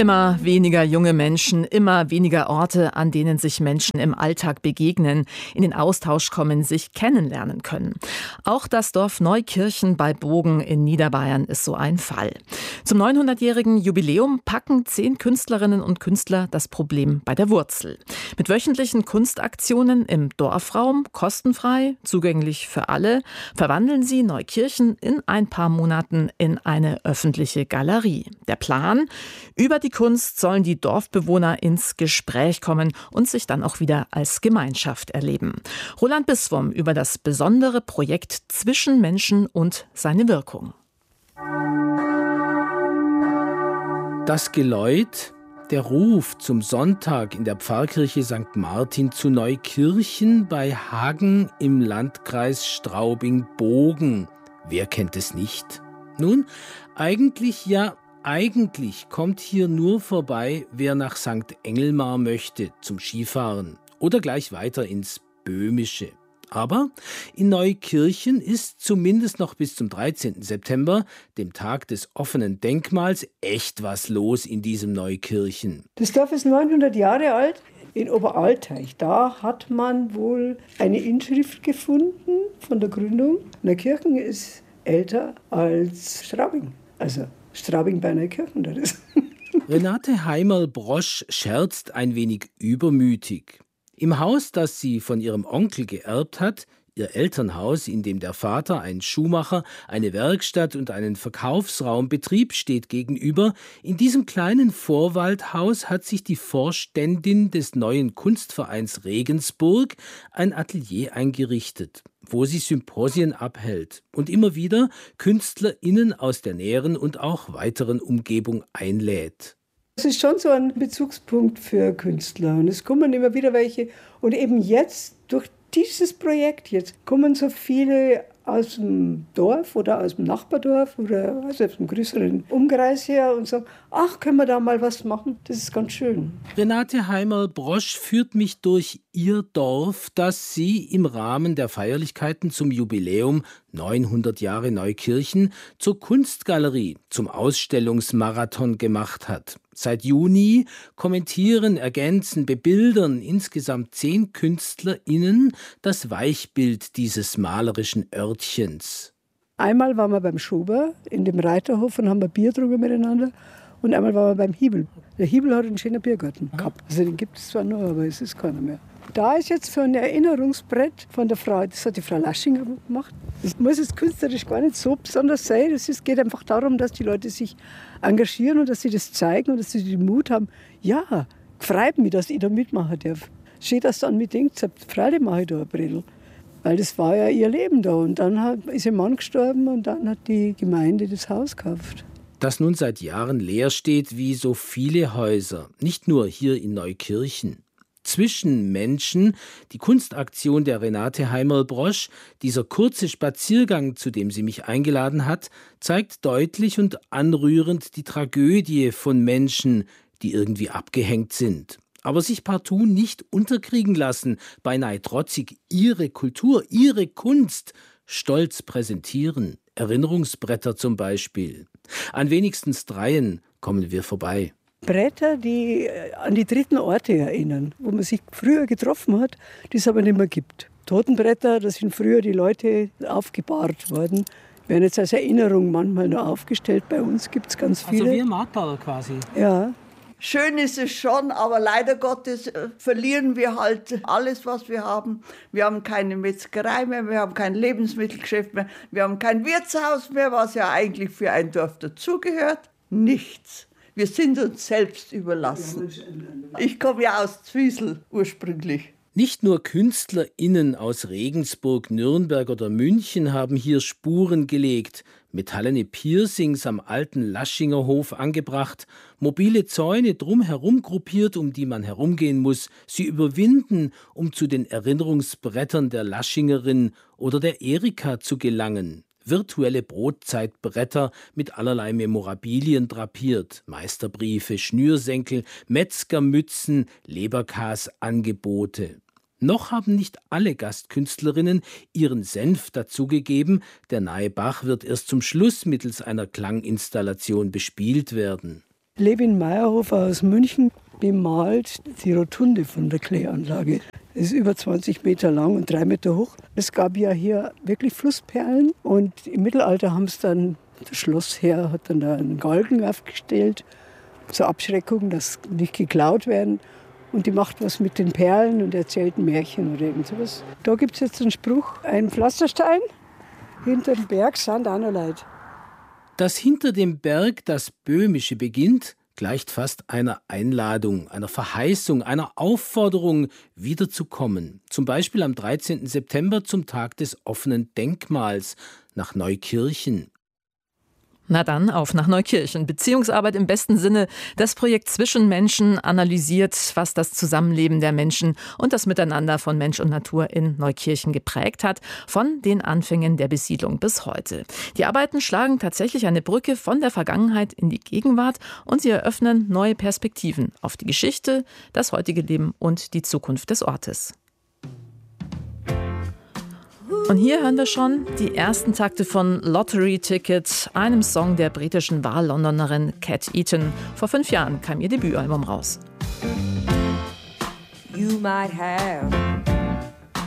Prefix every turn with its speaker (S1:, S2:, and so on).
S1: Immer weniger junge Menschen, immer weniger Orte, an denen sich Menschen im Alltag begegnen, in den Austausch kommen, sich kennenlernen können. Auch das Dorf Neukirchen bei Bogen in Niederbayern ist so ein Fall. Zum 900-jährigen Jubiläum packen 10 Künstlerinnen und Künstler das Problem bei der Wurzel. Mit wöchentlichen Kunstaktionen im Dorfraum, kostenfrei, zugänglich für alle, verwandeln sie Neukirchen in ein paar Monaten in eine öffentliche Galerie. Der Plan: Über die Kunst sollen die Dorfbewohner ins Gespräch kommen und sich dann auch wieder als Gemeinschaft erleben. Roland Biswom über das besondere Projekt Zwischen Menschen und seine Wirkung.
S2: Das Geläut, der Ruf zum Sonntag in der Pfarrkirche St. Martin zu Neukirchen bei Hagen im Landkreis Straubing-Bogen. Wer kennt es nicht? Nun, eigentlich kommt hier nur vorbei, wer nach St. Engelmar möchte zum Skifahren oder gleich weiter ins Böhmische. Aber in Neukirchen ist zumindest noch bis zum 13. September, dem Tag des offenen Denkmals, echt was los in diesem Neukirchen.
S3: Das Dorf ist 900 Jahre alt. In Oberalteich, da hat man wohl eine Inschrift gefunden von der Gründung. Neukirchen ist älter als Straubing. Also Straubing bei Neukirchen, das ist.
S2: Renate Heimerl-Brosch scherzt ein wenig übermütig. Im Haus, das sie von ihrem Onkel geerbt hat, ihr Elternhaus, in dem der Vater einen Schuhmacher, eine Werkstatt und einen Verkaufsraum betrieb, steht gegenüber. In diesem kleinen Vorwaldhaus hat sich die Vorständin des neuen Kunstvereins Regensburg ein Atelier eingerichtet, wo sie Symposien abhält und immer wieder KünstlerInnen aus der näheren und auch weiteren Umgebung einlädt.
S3: Es ist schon so ein Bezugspunkt für Künstler und es kommen immer wieder welche. Und eben jetzt, durch dieses Projekt jetzt, kommen so viele aus dem Dorf oder aus dem Nachbardorf oder aus dem größeren Umkreis her und sagen, ach, können wir da mal was machen? Das ist ganz schön.
S2: Renate Heimerl-Brosch führt mich durch ihr Dorf, das sie im Rahmen der Feierlichkeiten zum Jubiläum 900 Jahre Neukirchen zur Kunstgalerie, zum Ausstellungsmarathon gemacht hat. Seit Juni kommentieren, ergänzen, bebildern insgesamt 10 KünstlerInnen das Weichbild dieses malerischen Örtchens.
S3: Einmal waren wir beim Schober in dem Reiterhof und haben wir Bier getrunken miteinander. Und einmal waren wir beim Hiebel. Der Hiebel hat einen schönen Biergarten gehabt. Also den gibt es zwar noch, aber es ist keiner mehr. Da ist jetzt so ein Erinnerungsbrett von der Frau, das hat die Frau Laschinger gemacht. Das muss jetzt künstlerisch gar nicht so besonders sein. Es geht einfach darum, dass die Leute sich engagieren und dass sie das zeigen und dass sie den Mut haben. Ja, freut mich, dass ich da mitmachen darf. Schön, dass du an mich denkst, freilich mache ich da ein Bredel. Weil das war ja ihr Leben da. Und dann ist ihr Mann gestorben und dann hat die Gemeinde das Haus gekauft.
S2: Das nun seit Jahren leer steht wie so viele Häuser, nicht nur hier in Neukirchen. Zwischen Menschen, die Kunstaktion der Renate Heimerl-Brosch, dieser kurze Spaziergang, zu dem sie mich eingeladen hat, zeigt deutlich und anrührend die Tragödie von Menschen, die irgendwie abgehängt sind, aber sich partout nicht unterkriegen lassen, beinahe trotzig ihre Kultur, ihre Kunst stolz präsentieren. Erinnerungsbretter zum Beispiel. An wenigstens 3 kommen wir vorbei.
S3: Bretter, die an die dritten Orte erinnern, wo man sich früher getroffen hat, die es aber nicht mehr gibt. Totenbretter, da sind früher die Leute aufgebahrt worden, werden jetzt als Erinnerung manchmal noch aufgestellt. Bei uns gibt es ganz viele.
S2: Also wie ein Marterl quasi.
S3: Ja.
S4: Schön ist es schon, aber leider Gottes verlieren wir halt alles, was wir haben. Wir haben keine Metzgerei mehr, wir haben kein Lebensmittelgeschäft mehr, wir haben kein Wirtshaus mehr, was ja eigentlich für ein Dorf dazugehört. Nichts. Wir sind uns selbst überlassen. Ich komme ja aus Zwiesel ursprünglich.
S2: Nicht nur KünstlerInnen aus Regensburg, Nürnberg oder München haben hier Spuren gelegt, metallene Piercings am alten Laschinger Hof angebracht, mobile Zäune drumherum gruppiert, um die man herumgehen muss, sie überwinden, um zu den Erinnerungsbrettern der Laschingerin oder der Erika zu gelangen. Virtuelle Brotzeitbretter mit allerlei Memorabilien drapiert, Meisterbriefe, Schnürsenkel, Metzgermützen, Leberkas-Angebote. Noch haben nicht alle Gastkünstlerinnen ihren Senf dazugegeben, der nahe Bach wird erst zum Schluss mittels einer Klanginstallation bespielt werden.
S3: Levin Meyerhofer aus München bemalt die Rotunde von der Kläranlage. Es ist über 20 Meter lang und 3 Meter hoch. Es gab ja hier wirklich Flussperlen und im Mittelalter haben es dann, der Schlossherr hat dann da einen Galgen aufgestellt zur Abschreckung, dass nicht geklaut werden. Und die macht was mit den Perlen und erzählt ein Märchen oder irgend sowas. Da gibt es jetzt einen Spruch, ein Pflasterstein, hinter dem Berg sind auch noch Leute.
S2: Dass hinter dem Berg das Böhmische beginnt, gleicht fast einer Einladung, einer Verheißung, einer Aufforderung, wiederzukommen. Zum Beispiel am 13. September zum Tag des offenen Denkmals nach Neukirchen.
S1: Na dann, auf nach Neukirchen. Beziehungsarbeit im besten Sinne. Das Projekt Zwischenmenschen analysiert, was das Zusammenleben der Menschen und das Miteinander von Mensch und Natur in Neukirchen geprägt hat, von den Anfängen der Besiedlung bis heute. Die Arbeiten schlagen tatsächlich eine Brücke von der Vergangenheit in die Gegenwart und sie eröffnen neue Perspektiven auf die Geschichte, das heutige Leben und die Zukunft des Ortes. Und hier hören wir schon die ersten Takte von Lottery Ticket, einem Song der britischen Wahllondonerin Cat Eaton. Vor 5 Jahren kam ihr Debütalbum raus.
S5: You might have